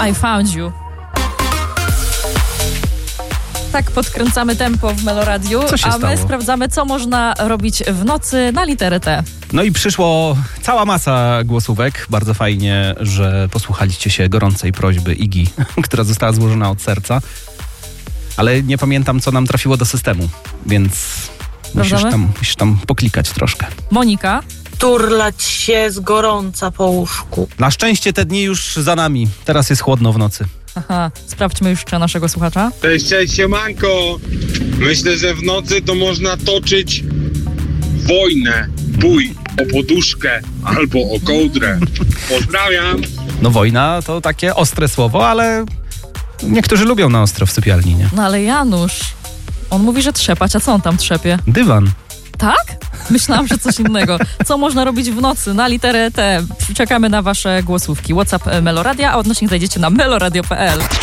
I Found You. Tak podkręcamy tempo w Meloradiu, a my sprawdzamy, co można robić w nocy na literę T. No i przyszło cała masa głosówek. Bardzo fajnie, że posłuchaliście się gorącej prośby Igi, która została złożona od serca. Ale nie pamiętam, co nam trafiło do systemu, więc musisz tam poklikać troszkę. Monika? Turlać się z gorąca po łóżku. Na szczęście te dni już za nami. Teraz jest chłodno w nocy. Aha, sprawdźmy jeszcze naszego słuchacza. Cześć, siemanko. Myślę, że w nocy to można toczyć wojnę, bój o poduszkę albo o kołdrę. Pozdrawiam. No wojna to takie ostre słowo, ale niektórzy lubią na ostro w sypialni, nie? No ale Janusz, on mówi, że trzepać, a co on tam trzepie? Dywan. Tak? Myślałam, że coś innego. Co można robić w nocy na literę T? Czekamy na wasze głosówki. WhatsApp Meloradia, a odnośnik znajdziecie na meloradio.pl.